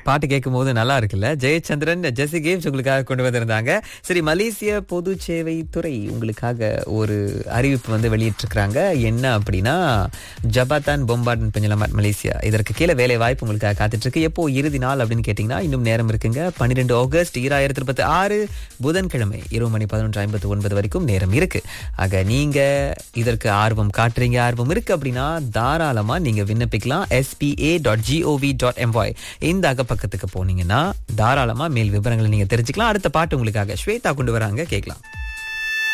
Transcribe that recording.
பாட்டு கேட்கும்போது நல்லா இருக்குல்ல. ஜெயச்சந்திரன், ஜெசி கேம்ஸ் உங்களுக்காக கொண்டு வந்திருந்தாங்க. சரி, மலேசிய பொது சேவை துறை உங்களுக்காக ஒரு அறிவிப்பு வந்து வெளியிட்டிருக்கிறாங்க. என்ன அப்படின்னா, ஜபாத்தான் பொம்பார்டன் பெஞ்சலமாட் மலேசியா, இதற்கு கீழே வேலை வாய்ப்பு உங்களுக்காக காத்துட்டு இருக்கு. எப்போ இறுதி நாள் அப்படின்னு கேட்டீங்கன்னா, இன்னும் நேரம் இருக்குங்க. 12 ஆகஸ்ட் 2026 புதன்கிழமை இரவு மணி 11:59 வரைக்கும் நேரம் இருக்கு. ஆக நீங்க இதற்கு ஆர்வம் காட்டுறீங்க, ஆர்வம் இருக்கு அப்படின்னா தாராளமா நீங்க விண்ணப்பிக்கலாம். spa.gov.my இந்த அகப்பக்கத்துக்கு போனீங்கன்னா தாராளமா மேல் விவரங்களை நீங்க தெரிஞ்சுக்கலாம். அடுத்த பாட்டு உங்களுக்காக ஸ்வேதா கொண்டு வராங்க, கேட்கலாம்.